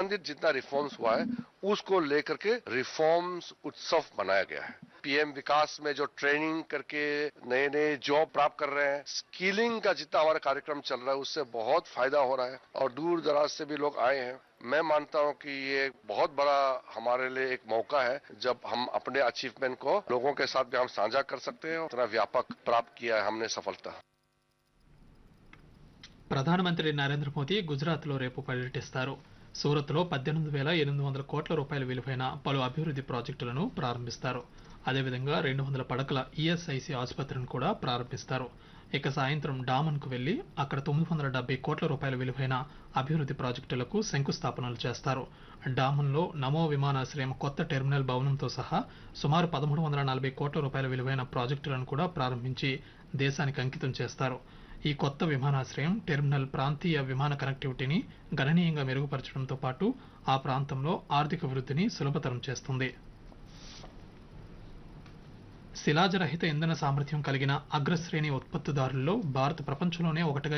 संबंधित जितना रिफॉर्म्स हुआ है उसको लेकर के रिफॉर्म्स उत्सव मनाया गया है। पीएम विकास में जो ट्रेनिंग करके नए नए जॉब प्राप्त कर रहे हैं, स्किलिंग का जितना हमारा कार्यक्रम चल रहा है उससे बहुत फायदा हो रहा है और दूर दराज से भी लोग आए हैं। मैं मानता हूं कि ये बहुत बड़ा हमारे लिए एक मौका है जब हम अपने अचीवमेंट को लोगों के साथ भी हम साझा कर सकते हैं। उतना व्यापक प्राप्त किया है हमने सफलता। ప్రధానమంత్రి నరేంద్ర మోదీ గుజరాత్లో రేపు పర్యటిస్తారు. సూరత్లో 18,800 కోట్ల రూపాయల విలువైన పలు అభివృద్ధి ప్రాజెక్టులను ప్రారంభిస్తారు. అదేవిధంగా 200 పడకల ఈఎస్ఐసి ఆసుపత్రిని కూడా ప్రారంభిస్తారు. ఇక సాయంత్రం డామన్కు వెళ్లి అక్కడ 970 కోట్ల రూపాయల విలువైన అభివృద్ధి ప్రాజెక్టులకు శంకుస్థాపనలు చేస్తారు. డామన్లో నమో విమానాశ్రయం కొత్త టెర్మినల్ భవనంతో సహా సుమారు 1340 కోట్ల రూపాయల విలువైన ప్రాజెక్టులను కూడా ప్రారంభించి దేశానికి అంకితం చేస్తారు. ఈ కొత్త విమానాశ్రయం టెర్మినల్ ప్రాంతీయ విమాన కనెక్టివిటీని గణనీయంగా మెరుగుపరచడంతో పాటు ఆ ప్రాంతంలో ఆర్థిక వృద్ధిని సులభతరం చేస్తుంది. శిలాజరహిత ఇంధన సామర్థ్యం కలిగిన అగ్రశ్రేణి ఉత్పత్తిదారుల్లో భారత్ ప్రపంచంలోనే ఒకటిగా